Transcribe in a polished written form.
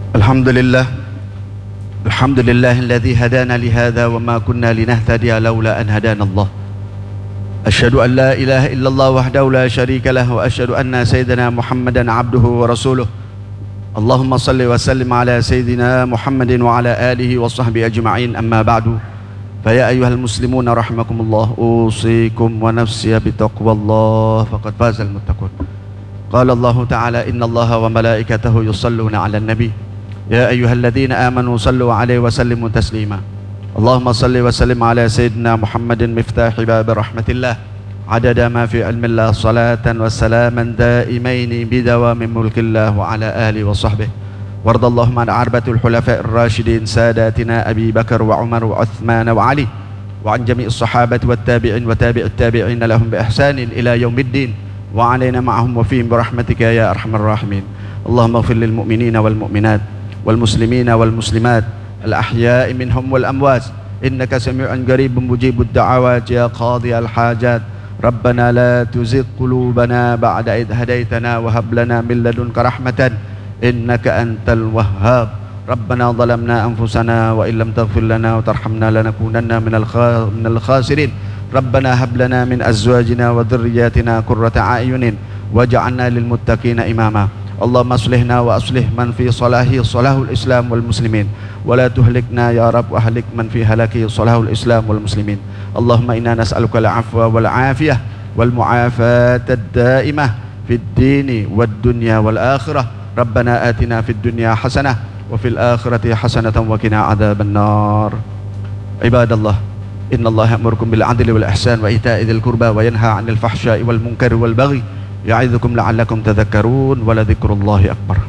الحمد لله. الحمد لله الذي هدانا لهذا وما كنا لنهتدي لولا أن هدانا الله. أشهد أن لا إله إلا الله وحده لا شريك له، وأشهد أن سيدنا محمدا عبده ورسوله. اللهم صل وسلم على سيدنا محمد وعلى آله وصحبه أجمعين. أما بعد، فيا أيها المسلمون رحمكم الله، أوصيكم ونفسي بتقوى الله فقد فاز المتقون. قال الله تعالى: إن الله وملائكته يصلون على النبي يا أيها الذين آمنوا صلوا عليه وسلموا تسليما. اللهم صل وسلم على سيدنا محمد مفتاح باب رحمة الله عدد ما في علم الله، صلاة وسلاما دائمين بدوام ملك الله وعلى آله وصحبه. وارض اللهم عن أربعة الحلفاء الراشدين ساداتنا أبي بكر وعمر وعثمان وعلي، وعن جميع الصحابة والتابعين وتابع التابعين لهم بإحسان إلى يوم الدين، وعلينا معهم وفيهم برحمتك يا أرحم الراحمين. اللهم اغفر للمؤمنين والمؤمنات والمسلمين والمسلمات الأحياء منهم والأموات، إنك سميع قريب مجيب الدعوات يا قاضي الحاجات. ربنا لا تزغ قلوبنا بعد إذ هديتنا وهب لنا من لدنك رحمة إنك أنت الوهاب. ربنا ظلمنا أنفسنا وإن لم تغفر لنا وترحمنا لنكونن من الخاسرين. ربنا هب لنا من أزواجنا وذرياتنا قرة أعين واجعلنا للمتقين إماما. اللهم اصلحنا واصلح من في صلاحه صلاح الإسلام والمسلمين، ولا تهلكنا يا رب واهلك من في هلاكه صلاح الإسلام والمسلمين. اللهم إنا نسألك العفو والعافية والمعافاة الدائمة في الدين والدنيا والآخرة. ربنا آتنا في الدنيا حسنة وفي الآخرة حسنة وقنا عذاب النار. عباد الله، إن الله يأمركم بالعدل والإحسان وإيتاء ذي القربى وينهى عن الفحشاء والمنكر والبغي يعظكم لعلكم تذكرون، ولذكر الله أكبر.